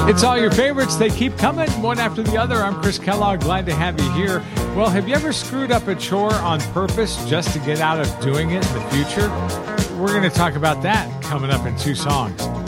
It's all your favorites. They keep coming one after the other. I'm Chris Kellogg. Glad to have you here. Well, have you ever screwed up a chore on purpose just to get out of doing it in the future? We're going to talk about that coming up in 2 songs.